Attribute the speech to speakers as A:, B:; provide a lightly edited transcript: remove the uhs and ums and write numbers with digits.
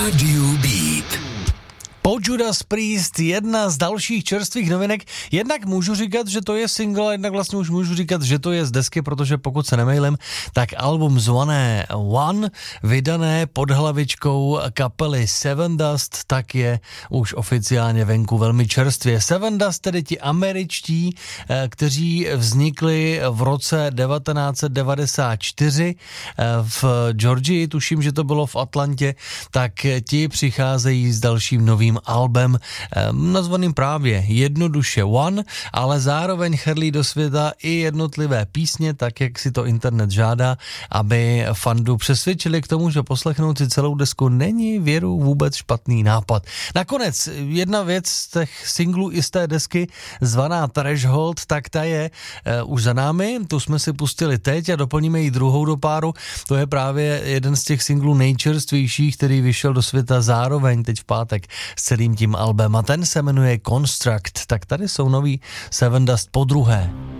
A: Radio Beat.
B: Po Judas Priest jedna z dalších čerstvých novinek. Jednak můžu říkat, že to je single, a jednak vlastně už můžu říkat, že to je z desky, protože pokud se nemýlím, tak album zvané One, vydané pod hlavičkou kapely Sevendust, tak je už oficiálně venku velmi čerstvě. Sevendust, tedy ti američtí, kteří vznikli v roce 1994 v Georgii, tuším, že to bylo v Atlantě, tak ti přicházejí s dalším novým albem, nazvaným právě jednoduše One, ale zároveň chrlí do světa i jednotlivé písně, tak jak si to internet žádá, aby fandu přesvědčili k tomu, že poslechnout si celou desku není věru vůbec špatný nápad. Nakonec jedna věc z těch singlů i z té desky zvaná Threshold, tak ta je už za námi, tu jsme si pustili teď a doplníme ji druhou do páru. To je právě jeden z těch singlů nejčerstvějších, který vyšel do světa zároveň teď v pátek s celým tím albem a ten se jmenuje Construct. Tak tady jsou nový Sevendust po druhé.